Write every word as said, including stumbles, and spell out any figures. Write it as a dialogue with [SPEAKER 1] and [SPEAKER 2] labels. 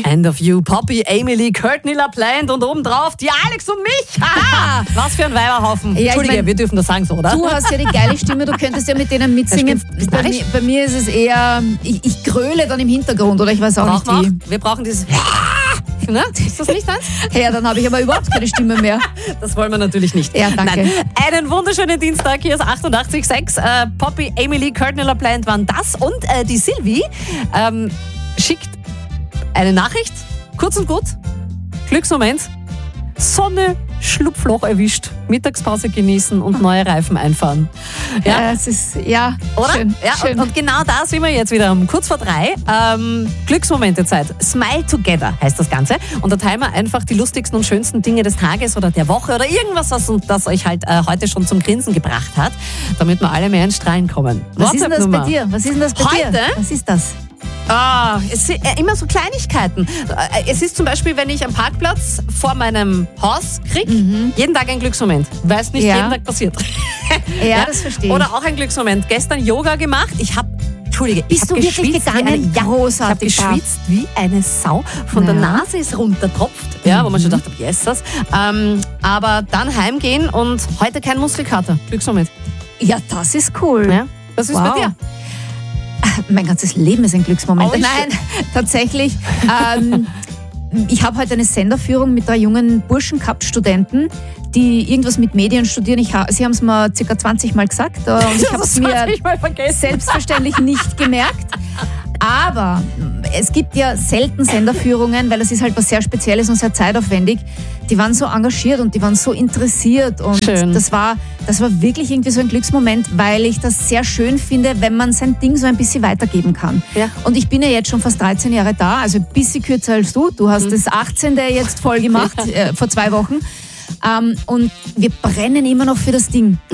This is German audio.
[SPEAKER 1] End of You, Poppy, Emily, Courtney LaPlante und obendrauf die Alex und mich. Haha, was für ein Weiberhaufen.
[SPEAKER 2] Ja,
[SPEAKER 1] Entschuldige,
[SPEAKER 2] ich mein,
[SPEAKER 1] wir dürfen das sagen so, oder?
[SPEAKER 2] Du hast ja die geile Stimme, du könntest ja mit denen mitsingen. Bei, mi- bei mir ist es eher, ich, ich gröle dann im Hintergrund oder ich weiß auch
[SPEAKER 1] Brauchen
[SPEAKER 2] nicht wie.
[SPEAKER 1] wir, wir brauchen dieses... Ne? Ist das nicht eins?
[SPEAKER 2] Ja, dann habe ich aber überhaupt keine Stimme mehr.
[SPEAKER 1] Das wollen wir natürlich nicht.
[SPEAKER 2] Ja, danke.
[SPEAKER 1] Nein. Einen wunderschönen Dienstag, hier ist achtundachtzig Komma sechs. Äh, Poppy, Emily, Courtney LaPlante waren das und äh, die Silvi ähm, schickt eine Nachricht, kurz und gut, Glücksmoment, Sonne, Schlupfloch erwischt, Mittagspause genießen und neue Reifen einfahren.
[SPEAKER 2] Ja, ja es ist, ja,
[SPEAKER 1] oder?
[SPEAKER 2] Schön,
[SPEAKER 1] ja,
[SPEAKER 2] schön.
[SPEAKER 1] Und, und genau da sind wir jetzt wieder um kurz vor drei. Ähm, Glücksmomente-Zeit. Smile Together heißt das Ganze. Und da teilen wir einfach die lustigsten und schönsten Dinge des Tages oder der Woche oder irgendwas, was uns, das euch halt äh, heute schon zum Grinsen gebracht hat, damit wir alle mehr ins Strahlen kommen.
[SPEAKER 2] Was ist denn das bei dir? Was ist denn das bei
[SPEAKER 1] Heute?
[SPEAKER 2] dir? Was ist das?
[SPEAKER 1] Ah, es sind äh, immer so Kleinigkeiten. Äh, Es ist zum Beispiel, wenn ich einen Parkplatz vor meinem Haus kriege,
[SPEAKER 2] Mhm.
[SPEAKER 1] jeden Tag ein Glücksmoment, weil es nicht
[SPEAKER 2] Ja.
[SPEAKER 1] jeden Tag passiert.
[SPEAKER 2] Ja, das verstehe ich.
[SPEAKER 1] Oder auch ein Glücksmoment. Gestern Yoga gemacht. Ich habe, Entschuldige,
[SPEAKER 2] Bist
[SPEAKER 1] ich
[SPEAKER 2] du
[SPEAKER 1] habe
[SPEAKER 2] wirklich
[SPEAKER 1] geschwitzt
[SPEAKER 2] gegangen?
[SPEAKER 1] Wie eine, ja, ich habe
[SPEAKER 2] Großartig, brav.
[SPEAKER 1] geschwitzt wie eine Sau. Von der
[SPEAKER 2] Ja.
[SPEAKER 1] Nase ist runtertropft, ja, wo man schon dachte, yes, das. Ähm, aber dann heimgehen und heute kein Muskelkater. Glücksmoment.
[SPEAKER 2] Ja, das ist cool.
[SPEAKER 1] Ja? Was ist
[SPEAKER 2] Wow.
[SPEAKER 1] bei dir?
[SPEAKER 2] Mein ganzes Leben ist ein Glücksmoment.
[SPEAKER 1] Oh, ich-
[SPEAKER 2] Nein, tatsächlich. Ähm, ich habe heute eine Senderführung mit drei jungen Burschen gehabt, Studenten, die irgendwas mit Medien studieren. Ich ha- Sie haben es mir circa zwanzig Mal gesagt äh, und ich habe es mir
[SPEAKER 1] hab ich mal vergessen.
[SPEAKER 2] selbstverständlich nicht gemerkt. Aber es gibt ja selten Senderführungen, weil es ist halt was sehr Spezielles und sehr zeitaufwendig. Die waren so engagiert und die waren so interessiert und
[SPEAKER 1] Schön.
[SPEAKER 2] das war, das war wirklich irgendwie so ein Glücksmoment, weil ich das sehr schön finde, wenn man sein Ding so ein bisschen weitergeben kann.
[SPEAKER 1] Ja.
[SPEAKER 2] Und ich bin ja jetzt schon fast dreizehn Jahre da, also ein bisschen kürzer als du. Du hast das achtzehnte jetzt voll gemacht, äh, vor zwei Wochen. Ähm, und wir brennen immer noch für das Ding.